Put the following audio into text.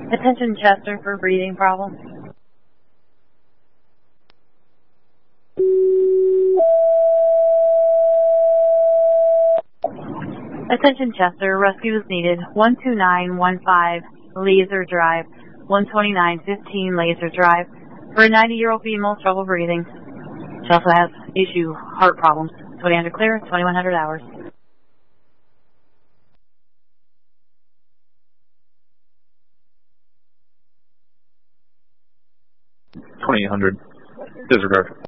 Attention Chester for breathing problems. Attention Chester, rescue is needed. 12915 Laser Drive, 12915 Laser Drive. For a 90-year-old female, trouble breathing. She also has heart problems. 2000 clear, 2100 hours. 2800. Disregard.